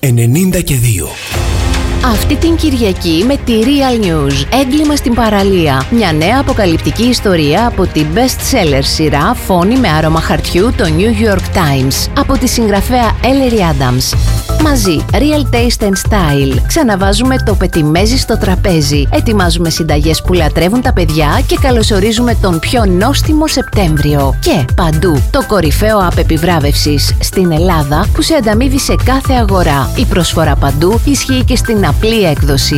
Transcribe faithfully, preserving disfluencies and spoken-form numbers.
ενενήντα και δύο. Αυτή την Κυριακή με τη Real News, έγκλημα στην παραλία. Μια νέα αποκαλυπτική ιστορία από την best-seller σειρά Φόνη με άρωμα χαρτιού, το New York Times, από τη συγγραφέα Ellery Adams. Μαζί, Real Taste and Style. Ξαναβάζουμε το πετιμέζι στο τραπέζι. Ετοιμάζουμε συνταγές που λατρεύουν τα παιδιά και καλωσορίζουμε τον πιο νόστιμο Σεπτέμβριο. Και παντού, το κορυφαίο app επιβράβευσης στην Ελλάδα που σε ανταμείβει σε κάθε αγορά. Η προσφορά παντού ισχύει και στην απλή έκδοση.